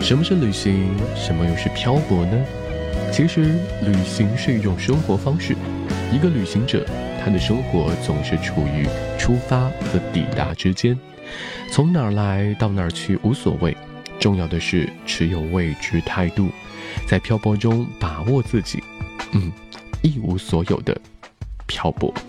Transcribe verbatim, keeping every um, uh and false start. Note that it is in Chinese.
什么是旅行？什么又是漂泊呢？其实，旅行是一种生活方式。一个旅行者，他的生活总是处于出发和抵达之间，从哪儿来到哪儿去无所谓，重要的是持有未知态度，在漂泊中把握自己，嗯，一无所有的漂泊。